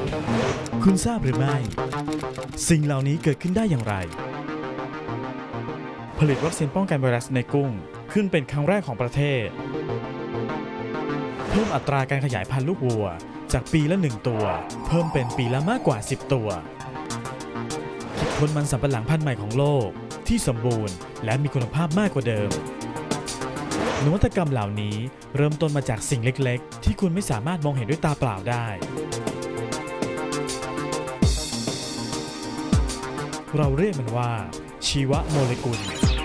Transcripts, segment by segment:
คุณทราบหรือไม่สิ่งเหล่านี้เกิดขึ้นได้อย่างไรผลิตวัคซีนป้องกันไวรัสในกุ้งขึ้นเป็นครั้งแรกของประเทศเพิ่มอัตราการขยายพันธุ์ลูกวัวจากปีละ1ตัวเพิ่มเป็นปีละมากกว่า10ตัวคิดค้นมันสำปะหลังพันธุ์ใหม่ของโลกที่สมบูรณ์และมีคุณภาพมากกว่าเดิมนวัตกรรมเหล่านี้เริ่มต้นมาจากสิ่งเล็กๆที่คุณไม่สามารถมองเห็นด้วยตาเปล่าได้เราเรียกมันว่าชีวโมเลกุล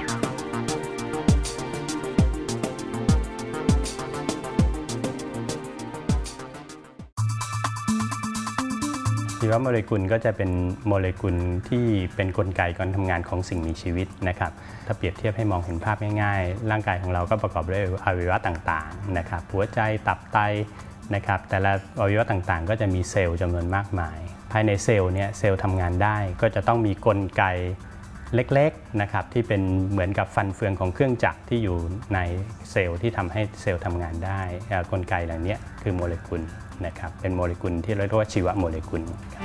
ชีวโมเลกุลก็จะเป็นโมเลกุลที่เป็นกลไกการทำงานของสิ่งมีชีวิตนะครับถ้าเปรียบเทียบให้มองเห็นภาพง่ายๆร่างกายของเราก็ประกอบด้วยอวัยวะต่างๆนะครับหัวใจตับไตนะครับแต่ละอวัยวะต่างๆก็จะมีเซลล์จำนวนมากมายภายในเซลล์เนี่ยเซลล์ทำงานได้ก็จะต้องมีกลไกเล็กๆนะครับที่เป็นเหมือนกับฟันเฟืองของเครื่องจักรที่อยู่ในเซลล์ที่ทำให้เซลล์ทำงานได้กลไกเหล่านี้คือโมเลกุลนะครับเป็นโมเลกุลที่เรียกว่าชีวโมเลกุล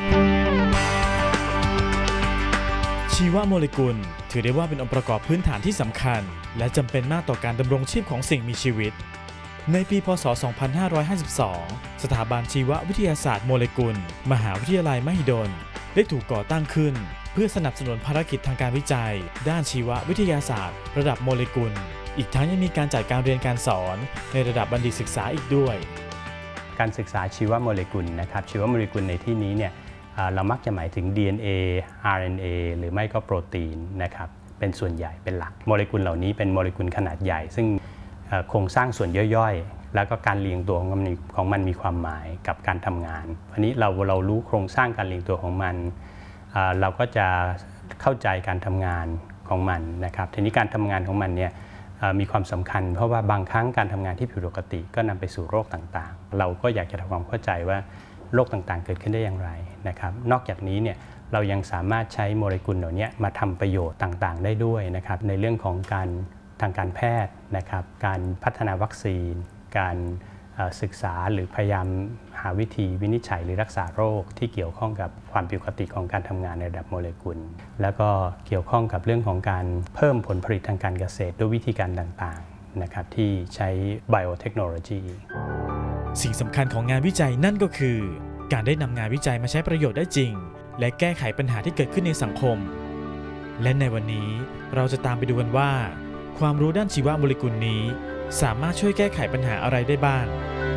ชีวโมเลกุลถือได้ว่าเป็นองค์ประกอบพื้นฐานที่สำคัญและจำเป็นมากต่อการดำรงชีพของสิ่งมีชีวิตในปีพ.ศ. 2552 สถาบันชีววิทยาศาสตร์โมเลกุลมหาวิทยาลัยมหิดลได้ถูกก่อตั้งขึ้นเพื่อสนับสนุนภารกิจทางการวิจัยด้านชีววิทยาศาสตร์ระดับโมเลกุลอีกทั้งยังมีการจัดการเรียนการสอนในระดับบัณฑิตศึกษาอีกด้วยการศึกษาชีวโมเลกุลนะครับชีวโมเลกุลในที่นี้เนี่ยเรามักจะหมายถึง DNA RNA หรือไม่ก็โปรตีนนะครับเป็นส่วนใหญ่เป็นหลักโมเลกุลเหล่านี้เป็นโมเลกุลขนาดใหญ่ซึ่งโครงสร้างส่วนย่อยๆแล้วก็การเรียงตัวของมันมีความหมายกับการทำงานอันนี้เรารู้โครงสร้างการเรียงตัวของมันเราก็จะเข้าใจการทำงานของมันนะครับทีนี้การทำงานของมันเนี่ยมีความสำคัญเพราะว่าบางครั้งการทำงานที่ผิดปกติก็นำไปสู่โรคต่างๆเราก็อยากจะทำความเข้าใจว่าโรคต่างๆเกิดขึ้นได้อย่างไรนะครับนอกจากนี้เนี่ยเรายังสามารถใช้โมเลกุลเหล่านี้มาทำประโยชน์ต่างๆได้ด้วยนะครับในเรื่องของการทางการแพทย์นะครับการพัฒนาวัคซีนการศึกษาหรือพยายามหาวิธีวินิจฉัยหรือรักษาโรคที่เกี่ยวข้องกับความผิดปกติของการทำงานในระดับโมเลกุลแล้วก็เกี่ยวข้องกับเรื่องของการเพิ่มผลผลิตทางการเกษตรด้วยวิธีการต่างๆนะครับที่ใช้ไบโอเทคโนโลยีสิ่งสำคัญของงานวิจัยนั่นก็คือการได้นำงานวิจัยมาใช้ประโยชน์ได้จริงและแก้ไขปัญหาที่เกิดขึ้นในสังคมและในวันนี้เราจะตามไปดูกันว่าความรู้ด้านชีวโมเลกุลนี้สามารถช่วยแก้ไขปัญหาอะไรได้บ้าง